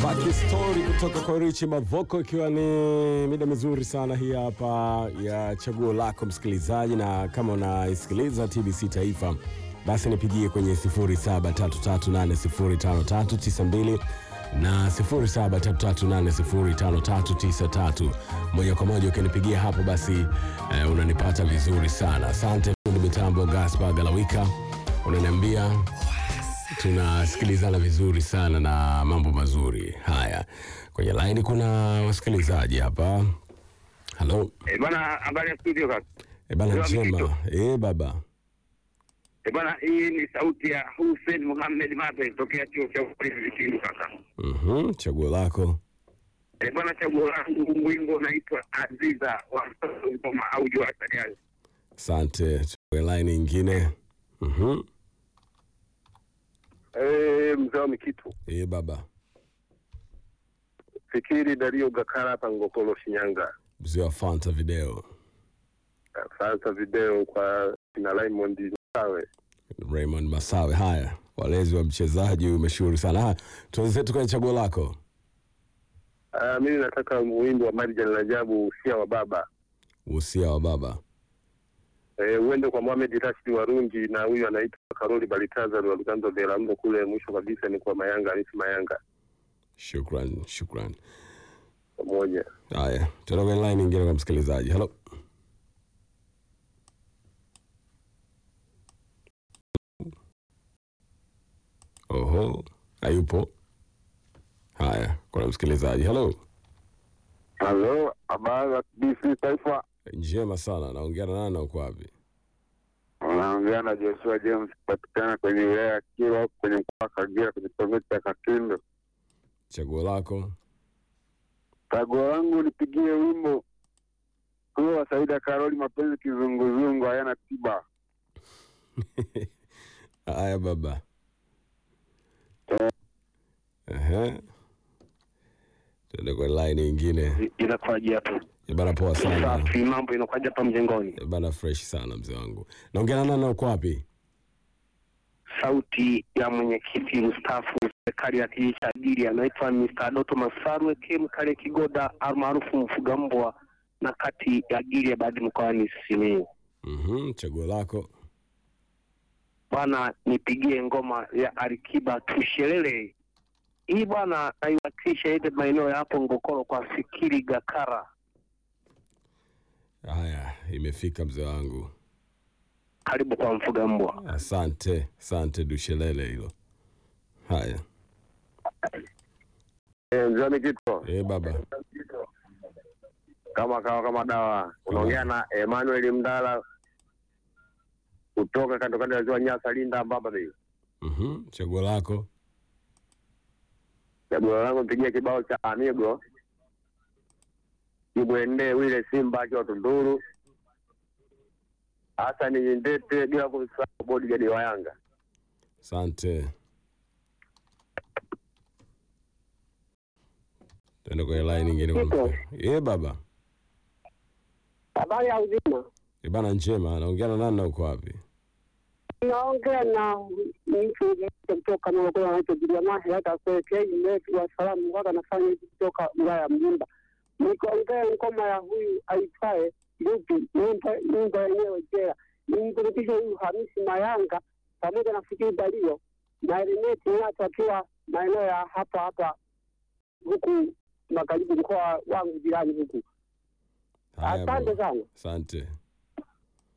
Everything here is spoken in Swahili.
Baki Story kutoka kwa Richie Mavoko, ikiwa ni mida mizuri sana hii hapa ya chaguo lako msikilizaji. Na kama unaisikiliza TBC Taifa, basi nipigie kwenye 0733805392 na 0733805393. Moja kwa moja ukinipigia hapo basi unanipata vizuri sana. Asante fundi mitambo Gaspar Galawika, unaniambia tunasikilizana vizuri sana na mambo mazuri. Haya, kwenye line kuna wasikilizaji hapa. Hello. Bwana, habari ya studio kaka? Bwana njema. Baba. Bwana, hii ni sauti ya Hussein Mohamed Mape tokea chuo cha polisi kaka. Chaguo lako. Bwana, chaguo langu wimbo unaitwa Aziza wa Ngoma au Jua Tayari. Asante. Chaguo line nyingine. Mzee wa Mikitu. Baba. Fikiri Dario Gakara hapa Ngokolo Shinyanga. Mzee wa Fanta Video. Fanta Video kwa na Raymond Masawe. Haya, walezi wa mchezaji umeshauri sana. Tuanze kwenye chaguo lako. Mimi nataka wimbo wa Marjan Rajabu, Usia wa Baba. Usia wa Baba. Uende kwa Mohamed Rashid Warungi na huyu anaitwa Karoli Balitaza wa Luganzo de Rambo kule. Mwisho kabisa ni kwa Mayanga, Alisi Mayanga. Shukran. Pamoja. Haya, tunaenda kwenye line nyingine kwa msikilizaji. Hello. Oho, hayupo. Haya, kuna msikilizaji. Hello. Hello, habari ya TBC Taifa? Njema sana. Naongea na nani, uko wapi? Naongea na Joshua James, patikana kwenye wilaya ya Kilwa kwenye mkoa wa Kagera kwenye province ya Katindo. Chaguo lako. Chaguo langu nipigie wimbo kwa Saida Karoli, Mapenzi Kizunguzungu hayana tiba. Haya baba. Tuende kwa line nyingine. Inakwaje hapo? Bana poa sana. Safi, mambo inakwaje hapa mjengoni? Bana fresh sana mzee wangu. Naongea nani na uko wapi? Sauti ya mwenyekiti mstaafu serikali ya kijiji cha Giri, anaitwa Mr. Doto Masarwe Kale Kigoda almaarufu Mfugambwa, na kati ya Giri baadhi mkoani Simiyu. Chaguo lako. Bwana, nipigie ngoma ya Alikiba Tushelele. Hii bwana aiwakilisha ile maeneo ya hapo Ngokoro kwa Fikiri Gakara. Haya, imefika mzee wangu. Karibu kwa Mfugambwa. Asante Dushelele hilo. Haya. Mzee Mikitu. Baba. Kama dawa. Unaongea na Emmanuel Mdala kutoka kando ya Ziwa Nyasa, Linda baba bei. Chaguo lako. Chaguo langu mpigie kibao cha Amigo. Ibwende wile Simba kwa Tunduru. Hasa ni Ndete bila kusahau bodyguard wa Yanga. Asante. Tuende kwa line nyingine kwa. Baba. Habari ya uzima? Bana njema. Naongea na nani na uko wapi? Naongea na mtu kutoka Morogoro anaitwa Juliana hata kuelekea ile wa salamu waka nafanya hivi kutoka wilaya ya Mlimba. Nikaongea ngoma ya huyu aitwaye Lupi, nyumba yenyewe jela. Nimkurudisha huyu Hamisi Mayanga pamoja na Fikiri Dario na Elimeti akiwa maeneo ya hapa huku magharibi mkoa wangu jirani huku. Asante sana. Asante.